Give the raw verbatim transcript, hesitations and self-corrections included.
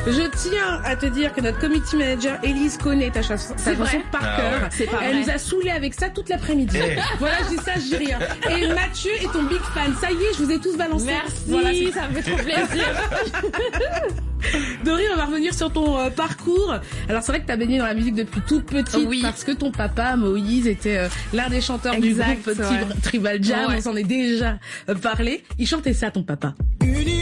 Je tiens à te dire que notre committee manager Élise connaît ta chanson, ta chanson par Ah cœur. ouais. C'est pas Elle vrai. nous a saoulés avec ça toute l'après-midi. Eh. Voilà, je dis ça, je dis rien. Et Mathieu est ton big fan. Ça y est, je vous ai tous balancé. Merci, Voilà, c'est- ça me fait trop plaisir. Dory, on va revenir sur ton euh, parcours. Alors c'est vrai que t'as baigné dans la musique depuis toute petite, Oui. parce que ton papa Moïse était euh, l'un des chanteurs Exact, du groupe ouais. Trib- Tribal Jam. Ouais. On s'en est déjà euh, parlé. Il chantait ça, ton papa. Une